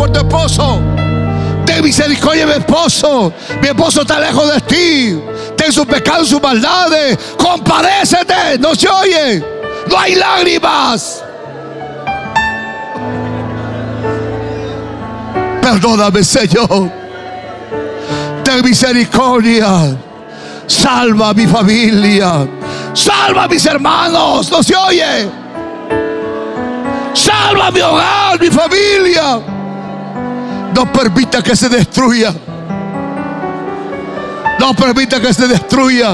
por tu esposo. Ten misericordia de mi esposo. Mi esposo está lejos de ti. Ten sus pecados, sus maldades. Compadécete. No se oye. No hay lágrimas. Perdóname, Señor. Ten misericordia. Salva a mi familia. Salva a mis hermanos. No se oye. Salva mi hogar, mi familia. No permita que se destruya. No permita que se destruya.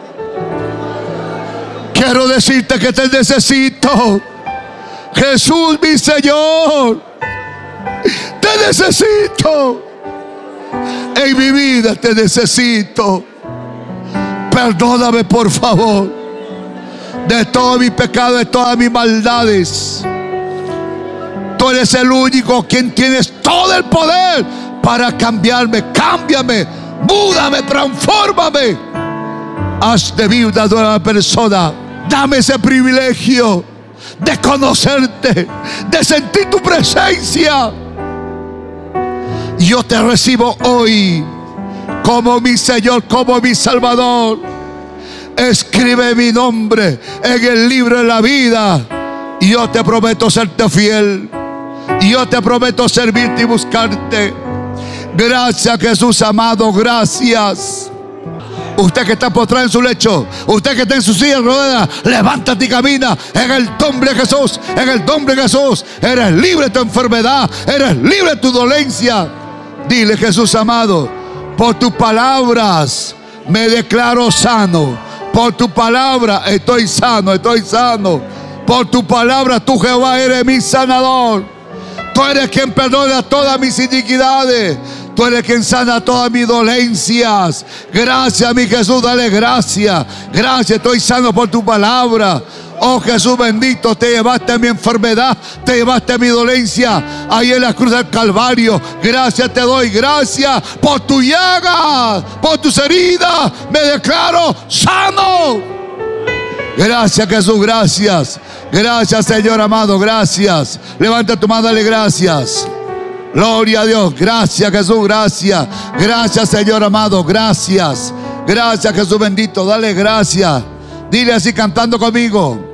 Quiero decirte que te necesito. Jesús, mi Señor. Te necesito. En mi vida te necesito. Perdóname, por favor, de todo mi pecado, de todas mis maldades. Tú eres el único quien tienes todo el poder para cambiarme. Cámbiame, múdame, transfórmame. Haz de mí una nueva persona. Dame ese privilegio de conocerte, de sentir tu presencia. Yo te recibo hoy como mi Señor, como mi Salvador. Escribe mi nombre en el libro de la vida. Y yo te prometo serte fiel. Y yo te prometo servirte y buscarte. Gracias, Jesús amado, gracias. Usted que está postrado en su lecho, usted que está en su silla de ruedas, levántate y camina en el nombre de Jesús. En el nombre de Jesús. Eres libre de tu enfermedad. Eres libre de tu dolencia. Dile, Jesús amado, por tus palabras me declaro sano. Por tu palabra estoy sano, estoy sano. Por tu palabra tú, Jehová, eres mi sanador. Tú eres quien perdona todas mis iniquidades. Tú eres quien sana todas mis dolencias. Gracias, mi Jesús, dale gracias. Gracias, estoy sano por tu palabra. Oh Jesús bendito, te llevaste mi enfermedad, te llevaste mi dolencia ahí en la cruz del Calvario. Gracias te doy, gracias por tu llaga, por tus heridas. Me declaro sano. Gracias, Jesús, gracias. Gracias, Señor amado, gracias. Levanta tu mano, dale gracias. Gloria a Dios, gracias, Jesús, gracias. Gracias, Señor amado, gracias. Gracias, Jesús bendito, dale gracias. Dile así cantando conmigo.